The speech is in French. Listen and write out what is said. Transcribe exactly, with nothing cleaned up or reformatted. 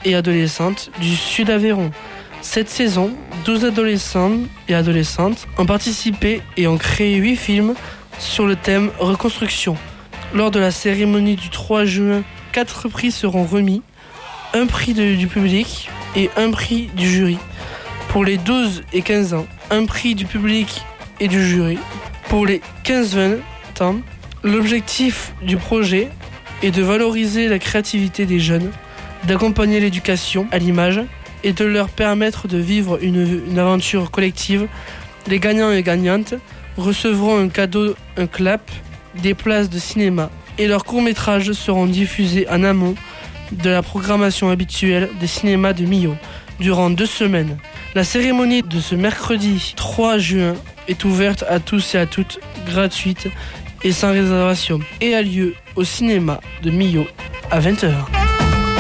et adolescentes du Sud Aveyron. Cette saison, douze adolescents et adolescentes ont participé et ont créé huit films sur le thème reconstruction. Lors de la cérémonie du trois juin, quatre prix seront remis, un prix de, du public et un prix du jury. Pour les douze et quinze ans, un prix du public et du jury. Pour les quinze vingt ans, l'objectif du projet est de valoriser la créativité des jeunes, d'accompagner l'éducation à l'image et de leur permettre de vivre une, une aventure collective. Les gagnants et gagnantes recevront un cadeau, un clap, des places de cinéma et leurs courts-métrages seront diffusés en amont de la programmation habituelle des cinémas de Millau durant deux semaines. La cérémonie de ce mercredi trois juin est ouverte à tous et à toutes, gratuite et sans réservation, et a lieu au cinéma de Millau à vingt heures.